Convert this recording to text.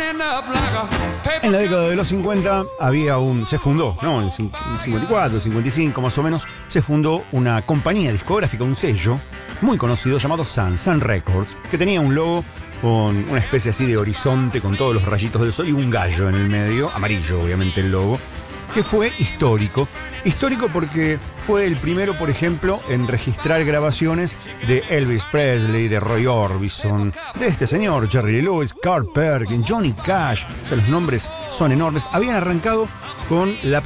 En la década de los 50 se fundó, ¿no? En 54, 55 más o menos, se fundó una compañía discográfica, un sello muy conocido llamado Sun Records, que tenía un logo con una especie así de horizonte con todos los rayitos del sol y un gallo en el medio, amarillo obviamente el logo, que fue histórico. Histórico porque fue el primero, por ejemplo, en registrar grabaciones de Elvis Presley, de Roy Orbison, de este señor, Jerry Lee Lewis, Carl Perkins, Johnny Cash. O sea, los nombres son enormes. Habían arrancado con la